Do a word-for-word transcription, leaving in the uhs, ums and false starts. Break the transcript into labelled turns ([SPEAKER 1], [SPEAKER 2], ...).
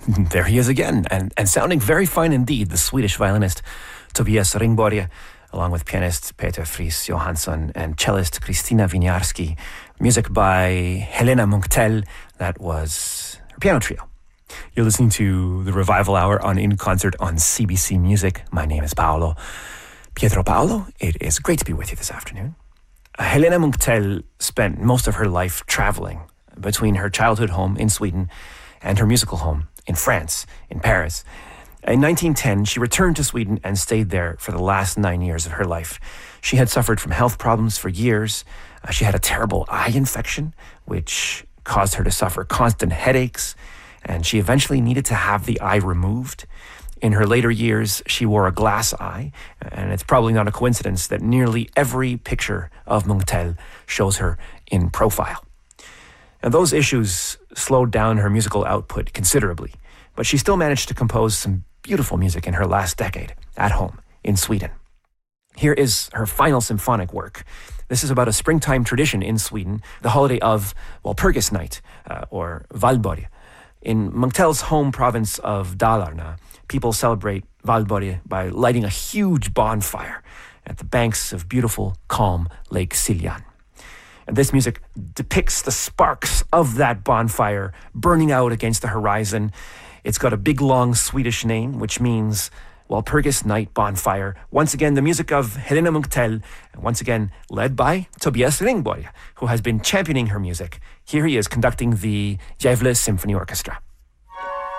[SPEAKER 1] there he is again, and, and sounding very fine indeed, the Swedish violinist Tobias Ringborg, along with pianist Peter Fries Johansson and cellist Kristina Winiarski. Music by Helena Munktell. That was her piano trio. You're listening to the Revival Hour on In Concert on C B C Music. My name is Paolo. Pietro Paolo, it is great to be with you this afternoon. Uh, Helena Munktell spent most of her life traveling between her childhood home in Sweden and her musical home in France, in Paris. In nineteen ten, she returned to Sweden and stayed there for the last nine years of her life. She had suffered from health problems for years. Uh, she had a terrible eye infection, which caused her to suffer constant headaches, and she eventually needed to have the eye removed. In her later years, she wore a glass eye, and it's probably not a coincidence that nearly every picture of Munktell shows her in profile. And those issues slowed down her musical output considerably, but she still managed to compose some beautiful music in her last decade at home in Sweden. Here is her final symphonic work. This is about a springtime tradition in Sweden, the holiday of Walpurgis Night, uh, or Valborg. In Munktell's home province of Dalarna, people celebrate Valborg by lighting a huge bonfire at the banks of beautiful, calm Lake Siljan. And this music depicts the sparks of that bonfire burning out against the horizon. It's got a big, long Swedish name, which means Walpurgis Night Bonfire. Once again, the music of Helena Munktell, and once again, led by Tobias Ringborg, who has been championing her music. Here he is conducting the Gävle Symphony Orchestra.